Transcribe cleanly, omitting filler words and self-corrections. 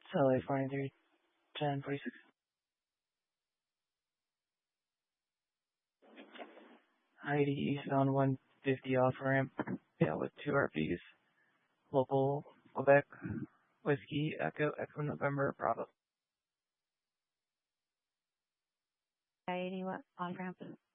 LA 43, 1046. Heidi eastbound 150 off ramp. Yeah, with 2 RPs. Local Quebec Whiskey Echo Echo November Bravo. I-80 what? On ramp.